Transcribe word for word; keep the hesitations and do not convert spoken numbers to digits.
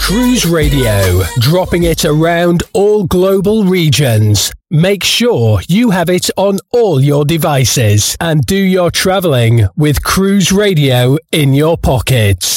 Cruise Radio, dropping it around all global regions. Make sure you have it on all your devices and do your travelling with Cruise Radio in your pockets.